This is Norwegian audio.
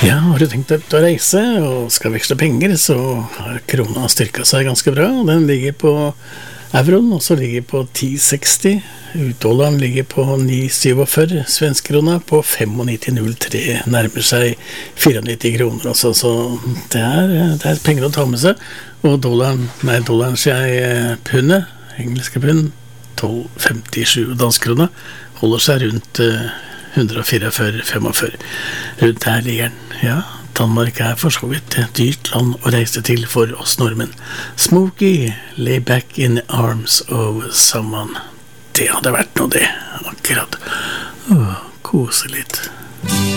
Ja, har du tenkt deg å reise og skal veksle penger, så har krona styrket seg ganske bra. Den ligger på euroen, og så ligger på 10,60. Dollaren ligger på 9,47. Svenskrona på 95,03. Nærmer seg 94 kroner også, så det er penger å ta med seg. Og dollaren sier jeg pundet, engelske pund, 12,57 danskroner, holder seg rundt 144,45. Rundt der ligger den. Ja, Danmark for så vidt et dyrt land å reise til for oss nordmenn. Smokey, lay back in the arms of someone. Det hadde vært noe det, akkurat. Kose litt.